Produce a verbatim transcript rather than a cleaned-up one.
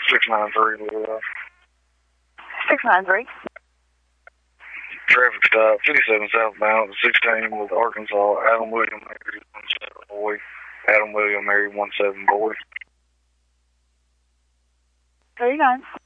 six nine three. six nine three. Traffic stop, fifty-seven southbound, sixteen with Arkansas, Adam William, Mary, one seven boy. Adam William, Mary, one seven boy. thirty-nine.